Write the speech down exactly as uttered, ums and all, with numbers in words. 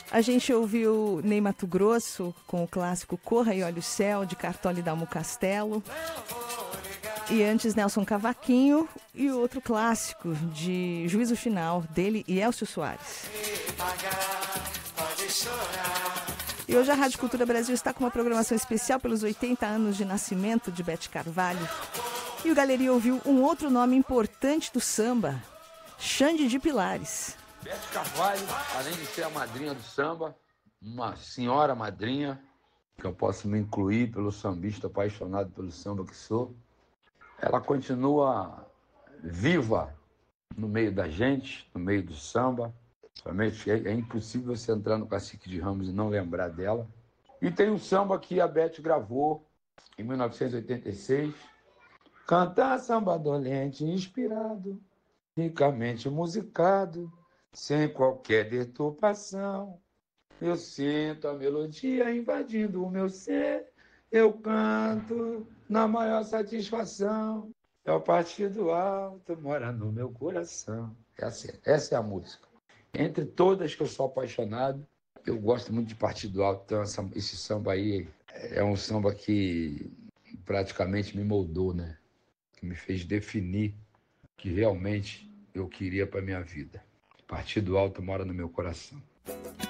A gente ouviu Ney Matogrosso com o clássico Corra e Olha o Céu, de Cartola e Dalmo Castelo. E antes Nelson Cavaquinho e o outro clássico de Juízo Final, dele e Elcio Soares. E hoje a Rádio Cultura Brasil está com uma programação especial pelos oitenta anos de nascimento de Bete Carvalho. E o Galeria ouviu um outro nome importante do samba, Xande de Pilares. Bete Carvalho, além de ser a madrinha do samba, uma senhora madrinha, que eu posso me incluir pelo sambista apaixonado pelo samba que sou, ela continua viva no meio da gente, no meio do samba. Realmente é, é impossível você entrar no Cacique de Ramos e não lembrar dela. E tem um samba que a Bete gravou em mil novecentos e oitenta e seis. Cantar samba dolente, inspirado, ricamente musicado, sem qualquer deturpação. Eu sinto a melodia invadindo o meu ser. Eu canto na maior satisfação. É o partido alto, mora no meu coração. Essa, é- essa é a música. Entre todas que eu sou apaixonado, eu gosto muito de Partido Alto. Então essa, esse samba aí é um samba que praticamente me moldou, né? Que me fez definir o que realmente eu queria para minha vida. Partido Alto mora no meu coração.